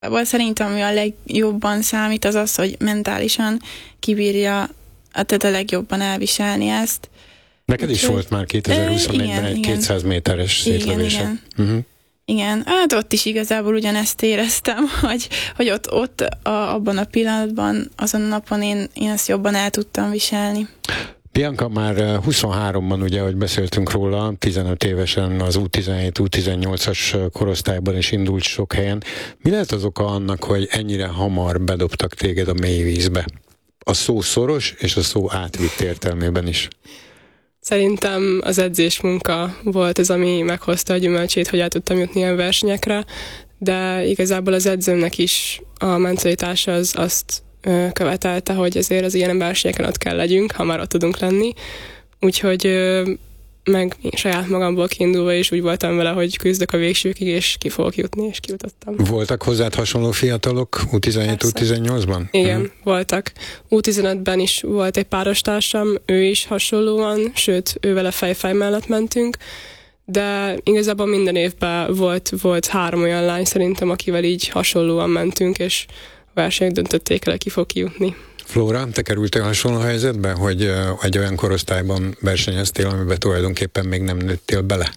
Szerintem ami a legjobban számít az az, hogy mentálisan kibírja, tehát a legjobban elviselni ezt. Neked is volt már 2024-ben egy 200 méteres szétlövésed. Igen. Uh-huh. Igen, hát ott is igazából ugyanezt éreztem, hogy ott abban a pillanatban, azon a napon én ezt jobban el tudtam viselni. Bianca már 23-ban, ugye, ahogy beszéltünk róla, 15 évesen az U17, U18-as korosztályban is indult sok helyen. Mi lehet az oka annak, hogy ennyire hamar bedobtak téged a mély vízbe? A szó szoros és a szó átvitt értelmében is. Szerintem az edzésmunka volt az, ami meghozta a gyümölcsét, hogy el tudtam jutni ilyen versenyekre, de igazából az edzőmnek is a mentalitása azt követelte, hogy ezért az ilyen versenyeken ott kell legyünk, ha már ott tudunk lenni. Úgyhogy meg saját magamból kiindulva is úgy voltam vele, hogy küzdök a végsőkig, és ki fogok jutni, és kijutottam. Voltak hozzád hasonló fiatalok U17, U18-ban? Igen, voltak. U15-ben is volt egy párostársam, ő is hasonlóan, sőt, ő vele fej mellett mentünk, de igazából minden évben volt 3 olyan lány szerintem, akivel így hasonlóan mentünk, és a versenyek döntötték el, ki fog kijutni. Flóra, te kerültél hasonló helyzetbe, hogy egy olyan korosztályban versenyeztél, amiben tulajdonképpen még nem nőttél bele?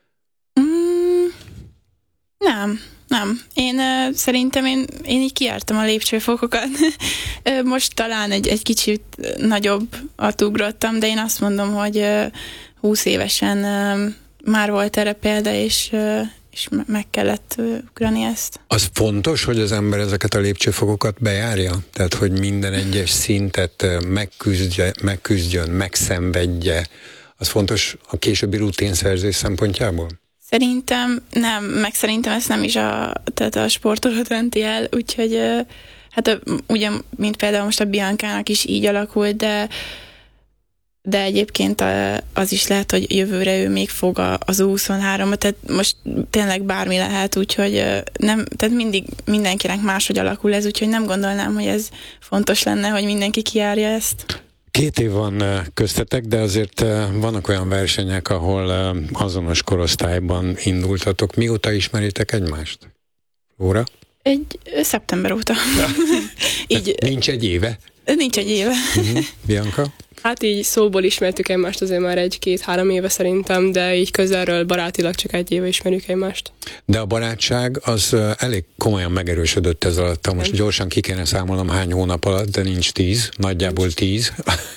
Nem. Én szerintem én így kijártam a lépcsőfokokat. Most talán egy kicsit nagyobb ugrottam, de én azt mondom, hogy 20 évesen már volt erre példa, és meg kellett ugrani ezt. Az fontos, hogy az ember ezeket a lépcsőfokokat bejárja? Tehát, hogy minden egyes szintet megküzdjön, megszenvedje. Az fontos a későbbi rutinszerzés szempontjából? Szerintem nem, meg szerintem ezt nem is tehát a sportoló dönti el, úgyhogy hát ugye, mint például most a Biancának is így alakult, de egyébként az is lehet, hogy jövőre ő még fog az U23-at, tehát most tényleg bármi lehet, úgyhogy nem, tehát mindig mindenkinek máshogy alakul ez, úgyhogy nem gondolnám, hogy ez fontos lenne, hogy mindenki kijárja ezt. 2 év van köztetek, de azért vannak olyan versenyek, ahol azonos korosztályban indultatok. Mióta ismeritek egymást? Óra? Szeptember óta. Így, nincs egy éve? Nincs egy éve. Bianca? Hát így szóból ismertük egymást azért már 1-2-3 éve szerintem, de így közelről barátilag csak 1 éve ismerjük egymást. De a barátság az elég komolyan megerősödött ez alatt. Most gyorsan ki kéne számolnom hány hónap alatt, de nincs 10, nagyjából 10.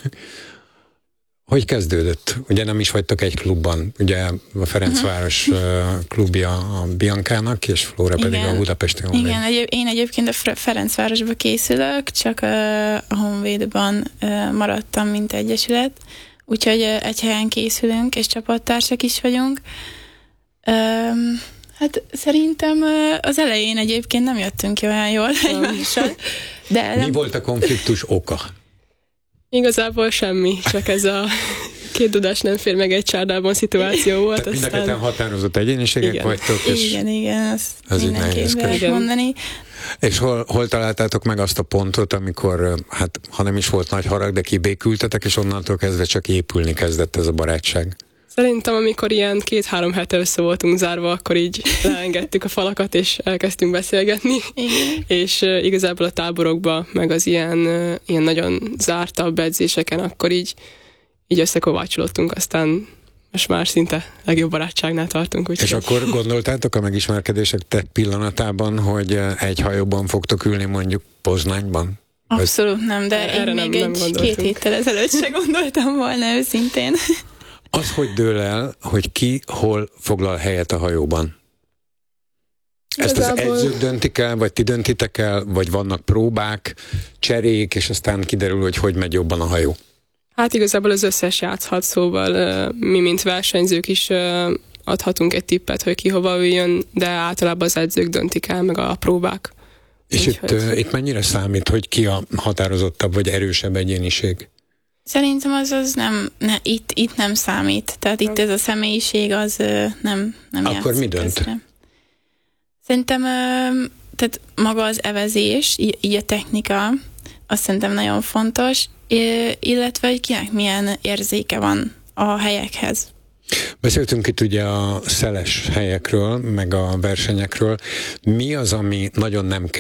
Hogy kezdődött? Ugye nem is vagytok egy klubban, ugye a Ferencváros klubja a Biancának, és Flóra pedig a Budapesti Honvéd. Igen, én egyébként a Ferencvárosba készülök, csak a Honvédban maradtam, mint egyesület, úgyhogy egy helyen készülünk, és csapattársak is vagyunk. Hát szerintem az elején egyébként nem jöttünk ki olyan jól egymással. Mi volt a konfliktus oka? Igazából semmi, csak ez a 2 dudás nem fér meg egy csárdában szituáció volt. Mind a ketten határozott egyéniségek vagytok, és igen, azt mindenképp lehet mondani. És hol találtátok meg azt a pontot, amikor, hát ha nem is volt nagy harag, de kibékültetek, és onnantól kezdve csak épülni kezdett ez a barátság? Szerintem, amikor ilyen 2-3 hete össze voltunk zárva, akkor így leengedtük a falakat, és elkezdtünk beszélgetni. Igen. És igazából a táborokban, meg az ilyen nagyon zártabb edzéseken, akkor így összekovácsolódtunk, aztán most már szinte legjobb barátságnál tartunk. És akkor gondoltátok a megismerkedések pillanatában, hogy egy hajóban fogtok ülni mondjuk Poznányban? Abszolút nem, de én még egy 2 héttel ezelőtt se gondoltam volna őszintén. Az, hogy dől el, hogy ki hol foglal helyet a hajóban? Ezt az edzők döntik el, vagy ti döntitek el, vagy vannak próbák, cserék, és aztán kiderül, hogy megy jobban a hajó? Hát igazából az összes játszhat, szóval mi, mint versenyzők is adhatunk egy tippet, hogy ki hova üljön, de általában az edzők döntik el, meg a próbák. És itt mennyire számít, hogy ki a határozottabb, vagy erősebb egyéniség? Szerintem az itt nem számít. Tehát itt ez a személyiség az nem akkor mi dönt? Ezre. Szerintem tehát maga az evezés, így a technika, azt szerintem nagyon fontos, illetve hogy kinek milyen érzéke van a helyekhez. Beszéltünk itt ugye a szeles helyekről, meg a versenyekről. Mi az, ami nagyon nem